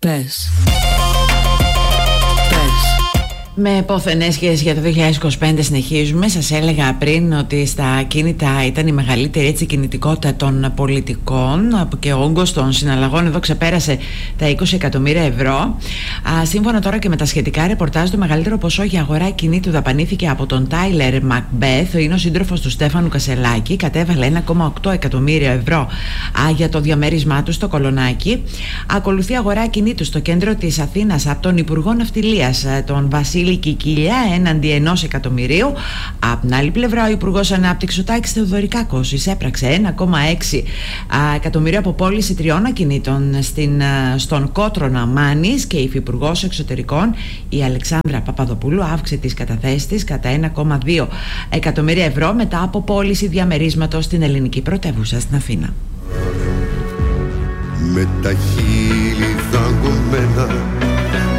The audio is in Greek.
Πες. Με πόθενες σχέσεις για το 2025 συνεχίζουμε. Σας έλεγα πριν ότι στα ακίνητα ήταν η μεγαλύτερη κινητικότητα των πολιτικών και ο όγκος των συναλλαγών εδώ ξεπέρασε τα 20 εκατομμύρια ευρώ. Σύμφωνα τώρα και με τα σχετικά ρεπορτάζ, το μεγαλύτερο ποσό για αγορά ακινήτου δαπανήθηκε από τον Τάιλερ Μακμπέθ. Είναι ο σύντροφος του Στέφανου Κασελάκη. Κατέβαλε 1,8 εκατομμύρια ευρώ για το διαμέρισμά του στο Κολονάκι. Ακολουθεί αγορά ακινήτου στο κέντρο της Αθήνας από τον Υπουργό Ναυτιλίας, τον Βασίλη Κικίλια, έναντι 1 εκατομμυρίου. Από την άλλη πλευρά, ο Υπουργός Ανάπτυξης, ο Τάκης Θεοδωρικάκος, εισέπραξε 1,6 εκατομμυρίο από πώληση 3 ακινήτων στον Κότρονα Μάνης, και η Υφυπουργός Εξωτερικών, η Αλεξάνδρα Παπαδοπούλου, αύξησε τις καταθέσεις της κατά 1,2 εκατομμύρια ευρώ μετά από πώληση διαμερίσματος στην ελληνική πρωτεύουσα στην Αθήνα. Με τα χείλη δαγκωμένα